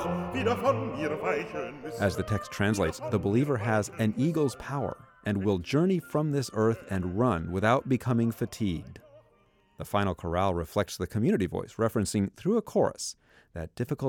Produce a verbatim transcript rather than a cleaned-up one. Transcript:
wieder von mir weichen müssen. As the text translates, the believer has an eagle's power and will journey from this earth and run without becoming fatigued. The final chorale reflects the community voice, referencing through a chorus that difficult